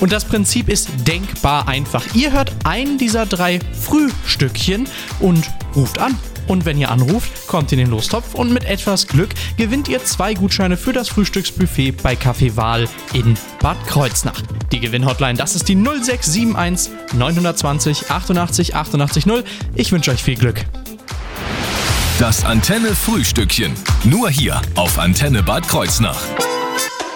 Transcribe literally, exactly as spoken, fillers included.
Und das Prinzip ist denkbar einfach. Ihr hört ein dieser drei Frühstückchen und ruft an. Und wenn ihr anruft, kommt ihr in den Lostopf und mit etwas Glück gewinnt ihr zwei Gutscheine für das Frühstücksbuffet bei Café Wahl in Bad Kreuznach. Die Gewinnhotline, das ist die null sechs sieben eins neun zwei null achtundachtzig achtundachtzig null. Ich wünsche euch viel Glück. Das Antenne Frühstückchen. Nur hier auf Antenne Bad Kreuznach.